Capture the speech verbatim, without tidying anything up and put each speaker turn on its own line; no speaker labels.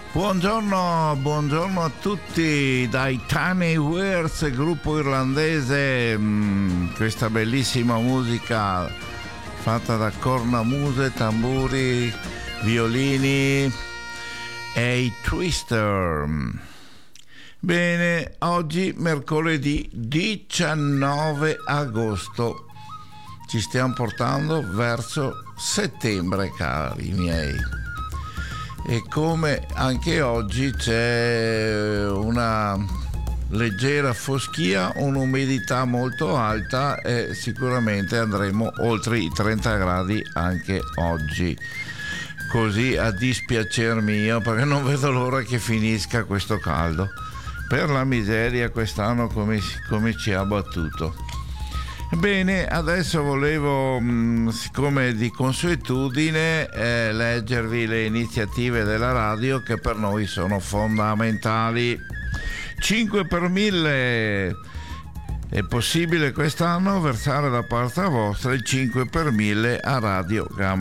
Buongiorno, buongiorno a tutti dai Tiny Wears, gruppo irlandese, mh, questa bellissima musica fatta da cornamuse, tamburi, violini e i Twister. Bene, oggi mercoledì diciannove agosto, ci stiamo portando verso settembre, cari miei. E come anche oggi c'è una leggera foschia, un'umidità molto alta e sicuramente andremo oltre i trenta gradi anche oggi. Così a dispiacer mio, perché non vedo l'ora che finisca questo caldo. Per la miseria quest'anno come, come ci ha battuto. Bene, adesso volevo, siccome di consuetudine, eh, leggervi le iniziative della radio che per noi sono fondamentali. cinque per mille. È possibile quest'anno versare da parte vostra il cinque per mille a Radio Gamma